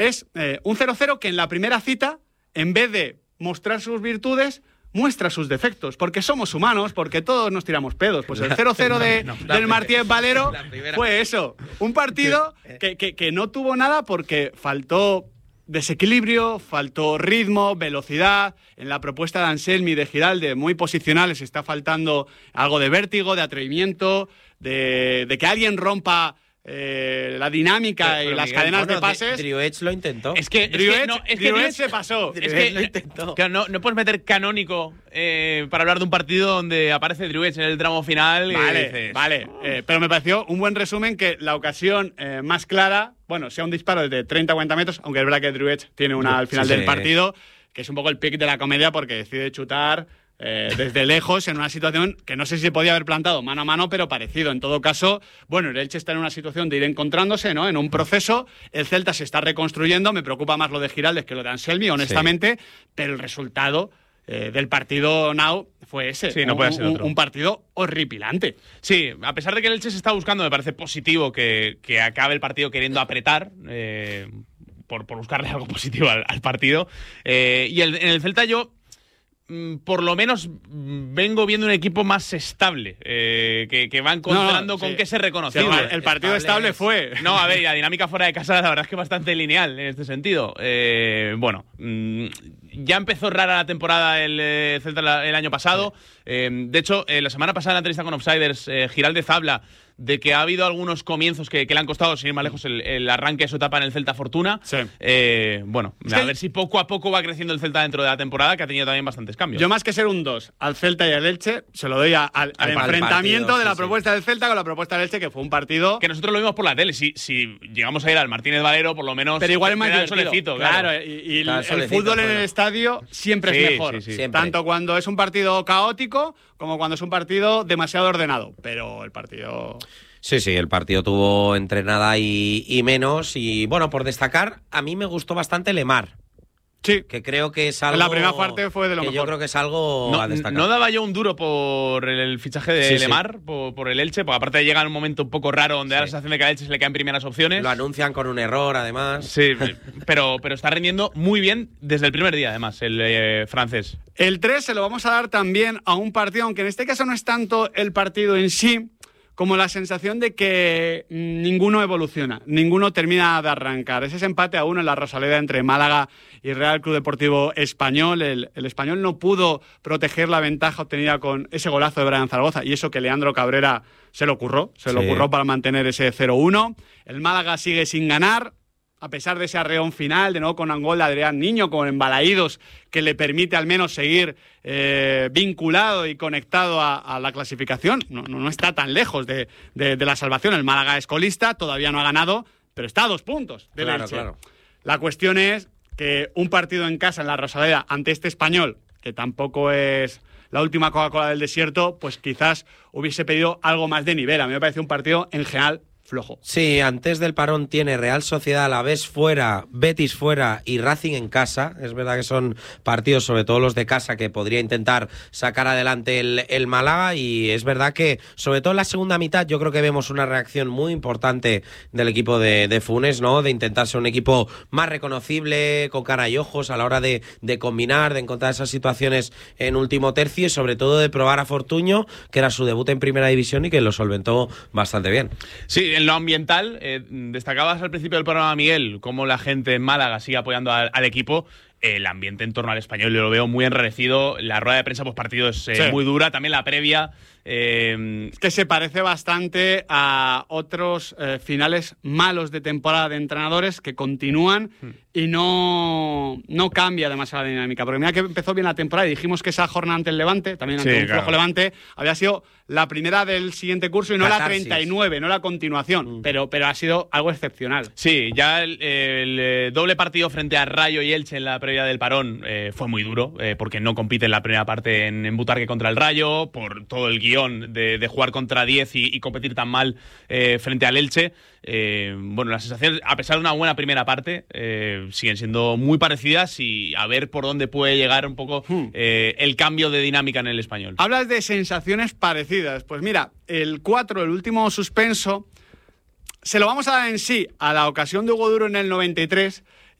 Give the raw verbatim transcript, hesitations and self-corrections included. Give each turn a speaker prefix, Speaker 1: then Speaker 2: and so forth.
Speaker 1: es eh, un cero cero que en la primera cita, en vez de mostrar sus virtudes, muestra sus defectos, porque somos humanos, porque todos nos tiramos pedos. Pues el cero cero de, no, no, del Martínez Valero fue eso, un partido que, que, que no tuvo nada porque faltó desequilibrio, faltó ritmo, velocidad. En la propuesta de Anselmi, de Giralde, muy posicionales, está faltando algo de vértigo, de atrevimiento, de, de que alguien rompa Eh, la dinámica pero, pero y las Miguel, cadenas bueno, de pases.
Speaker 2: Driouech lo intentó.
Speaker 3: Es que
Speaker 1: Driouech
Speaker 3: no, es que
Speaker 1: Driouech se pasó.
Speaker 3: Es que
Speaker 2: lo intentó.
Speaker 3: Claro, no, no puedes meter canónico eh, para hablar de un partido donde aparece Driouech en el tramo final.
Speaker 1: Vale,
Speaker 3: y dices,
Speaker 1: vale. Eh, pero me pareció un buen resumen que la ocasión eh, más clara, bueno, sea un disparo de treinta a cuarenta metros, aunque es verdad que Driouech tiene una al final sí, del sí. partido, que es un poco el pic de la comedia porque decide chutar Eh, desde lejos, en una situación que no sé si se podía haber plantado mano a mano, pero parecido. En todo caso, bueno, el Elche está en una situación de ir encontrándose, ¿no? En un proceso. El Celta se está reconstruyendo. Me preocupa más lo de Giraldes que lo de Anselmi, honestamente. Sí. Pero el resultado eh, del partido Now fue ese.
Speaker 3: Sí, no
Speaker 1: un,
Speaker 3: puede ser otro.
Speaker 1: Un, un partido horripilante.
Speaker 3: Sí, a pesar de que el Elche se está buscando, me parece positivo que, que acabe el partido queriendo apretar. Eh, por, por buscarle algo positivo al, al partido. Eh, y el, en el Celta yo por lo menos vengo viendo un equipo más estable, eh, que, que va encontrando no, no, con sí. qué ser reconocible.
Speaker 1: Sí, el partido estable, estable fue.
Speaker 3: No, a ver, la dinámica fuera de casa la verdad es que es bastante lineal en este sentido. Eh, bueno, mmm, ya empezó rara la temporada el eh, Celta el año pasado. Sí. Eh, de hecho, eh, la semana pasada en la entrevista con Offsiders, eh, Giraldez habla de que ha habido algunos comienzos que, que le han costado, sin ir más lejos, el, el arranque de su etapa en el Celta Fortuna. Sí. Eh, bueno, es a que ver si poco a poco va creciendo el Celta dentro de la temporada, que ha tenido también bastantes cambios.
Speaker 1: Yo más que ser un dos al Celta y al Elche, se lo doy a, al, al, al enfrentamiento partido, de la sí, propuesta sí. del Celta con la propuesta del Elche, que fue un partido
Speaker 3: que nosotros lo vimos por la tele. Si, si llegamos a ir al Martínez Valero, por lo menos.
Speaker 1: Pero igual es más divertido.
Speaker 3: Solecito,
Speaker 1: claro, claro, y, y claro, el, solecito, el fútbol en el estadio siempre sí, es mejor. Sí, sí, tanto cuando es un partido caótico como cuando es un partido demasiado ordenado. Pero el partido.
Speaker 2: Sí, sí, el partido tuvo entrenada y, y menos. Y bueno, por destacar, a mí me gustó bastante Lemar.
Speaker 1: Sí.
Speaker 2: Que creo que es algo.
Speaker 1: La primera parte fue de lo
Speaker 2: que
Speaker 1: mejor.
Speaker 2: Yo creo que es algo
Speaker 3: no,
Speaker 2: a destacar.
Speaker 3: No daba yo un duro por el fichaje de sí, Lemar, sí. Por, por el Elche, porque aparte llega en un momento un poco raro donde sí. da la sensación de que al Elche se le caen primeras opciones.
Speaker 2: Lo anuncian con un error, además.
Speaker 3: Sí, pero, pero está rindiendo muy bien desde el primer día, además, el eh, francés.
Speaker 1: El tres se lo vamos a dar también a un partido, aunque en este caso no es tanto el partido en sí, como la sensación de que ninguno evoluciona, ninguno termina de arrancar. Es ese empate a uno en la Rosaleda entre Málaga y Real Club Deportivo Español. El, el Español no pudo proteger la ventaja obtenida con ese golazo de Brian Zaragoza, y eso que Leandro Cabrera se lo curró, se sí. lo curró para mantener ese cero uno. El Málaga sigue sin ganar, a pesar de ese arreón final, de nuevo con un gol de Adrián Niño, con Embalaídos, que le permite al menos seguir eh, vinculado y conectado a, a la clasificación. No, no, no está tan lejos de, de, de la salvación. El Málaga es colista, todavía no ha ganado, pero está a dos puntos del
Speaker 2: claro,
Speaker 1: Elche.
Speaker 2: Claro.
Speaker 1: La cuestión es que un partido en casa en la Rosaleda ante este Español, que tampoco es la última Coca-Cola del desierto, pues quizás hubiese pedido algo más de nivel. A mí me parece un partido en general flojo.
Speaker 2: Sí, antes del parón tiene Real Sociedad, Alavés fuera, Betis fuera y Racing en casa. Es verdad que son partidos, sobre todo los de casa, que podría intentar sacar adelante el, el Málaga, y es verdad que, sobre todo en la segunda mitad, yo creo que vemos una reacción muy importante del equipo de, de Funes, ¿no? De intentar ser un equipo más reconocible, con cara y ojos a la hora de, de combinar, de encontrar esas situaciones en último tercio, y sobre todo de probar a Fortuño, que era su debut en Primera División y que lo solventó bastante bien.
Speaker 3: Sí, en lo ambiental, eh, destacabas al principio del programa, Miguel, cómo la gente en Málaga sigue apoyando al, al equipo. El ambiente en torno al Español yo lo veo muy enrarecido. La rueda de prensa postpartido es eh, sí. muy dura, también la previa. Eh...
Speaker 1: Es que se parece bastante a otros eh, finales malos de temporada de entrenadores que continúan hmm. y no, no cambia demasiado la dinámica. Porque mira que empezó bien la temporada y dijimos que esa jornada ante el Levante, también ante sí, un claro. flojo Levante, había sido la primera del siguiente curso y no Catarsis. La treinta y nueve, no la continuación. Mm. Pero, pero ha sido algo excepcional.
Speaker 3: Sí, ya el, el, el doble partido frente a Rayo y Elche en la previa del parón eh, fue muy duro, eh, porque no compite en la primera parte en, en Butarque contra el Rayo, por todo el guión de, de jugar contra diez y, y competir tan mal eh, frente al Elche. Eh, bueno, las sensaciones, a pesar de una buena primera parte, eh, siguen siendo muy parecidas, y a ver por dónde puede llegar un poco eh, el cambio de dinámica en el Español.
Speaker 1: Hablas de sensaciones parecidas. Pues mira, el cuatro, el último suspenso, se lo vamos a dar en sí a la ocasión de Hugo Duro en el noventa y tres,